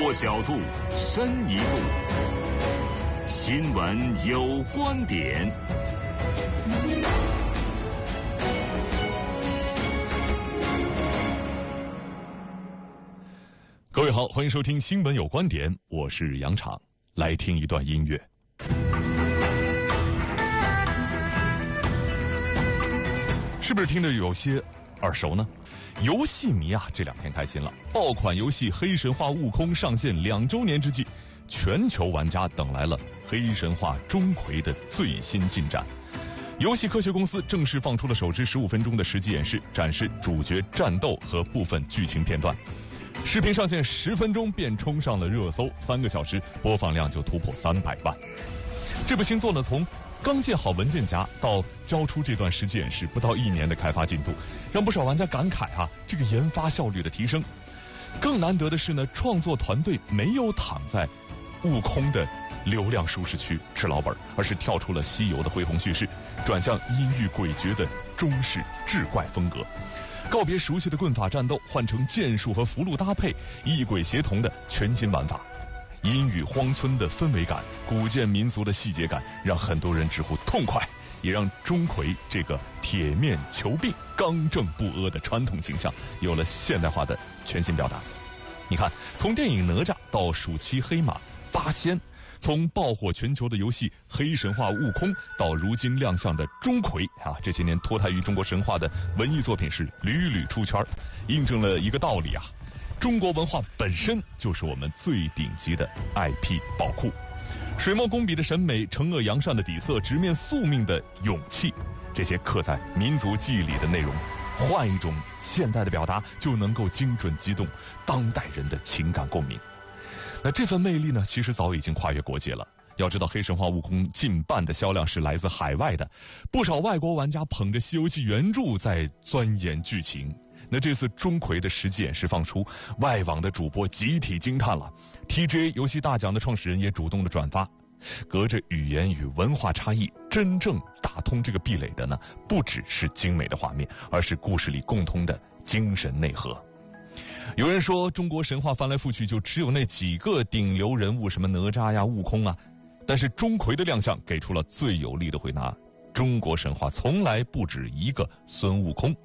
多角度，深一步。新闻有观点。各位好，欢迎收听新闻有观点，我是杨昶，来听一段音乐。是不是听着有些耳熟呢？游戏迷啊，这两天开心了，爆款游戏《黑神话：悟空》上线2周年之际，全球玩家等来了《黑神话：钟馗》的最新进展。游戏科学公司正式放出了首支15分钟的实际演示，展示主角战斗和部分剧情片段。视频上线10分钟便冲上了热搜，3个小时播放量就突破300万。这部新作呢，从刚建好文件夹到交出这段实际演示，不到1年的开发进度，让不少玩家感慨啊，这个研发效率的提升。更难得的是呢，创作团队没有躺在悟空的流量舒适区吃老本，而是跳出了西游的恢宏叙事，转向阴郁诡谲的中式志怪风格，告别熟悉的棍法战斗，换成剑术和符箓搭配，异鬼协同的全新玩法。阴雨荒村的氛围感，古建民俗的细节感，让很多人直呼痛快，也让钟馗这个铁面求病、刚正不阿的传统形象有了现代化的全新表达。你看，从电影哪吒到暑期黑马八仙，从爆火全球的游戏《黑神话：悟空》到如今亮相的钟馗啊，这些年脱胎于中国神话的文艺作品是屡屡出圈，印证了一个道理啊。中国文化本身就是我们最顶级的 IP 宝库，水墨工笔的审美，惩恶扬善的底色，直面宿命的勇气，这些刻在民族记忆里的内容，换一种现代的表达，就能够精准击动当代人的情感共鸣。那这份魅力呢，其实早已经跨越国界了。要知道，《黑神话：悟空》近半的销量是来自海外的，不少外国玩家捧着《西游记》原著在钻研剧情。那这次钟馗的实际演示放出，外网的主播集体惊叹了。TGA 游戏大奖的创始人也主动的转发。隔着语言与文化差异，真正打通这个壁垒的呢，不只是精美的画面，而是故事里共通的精神内核。有人说，中国神话翻来覆去就只有那几个顶流人物，什么哪吒呀、悟空啊，但是钟馗的亮相给出了最有力的回答：中国神话从来不止一个孙悟空。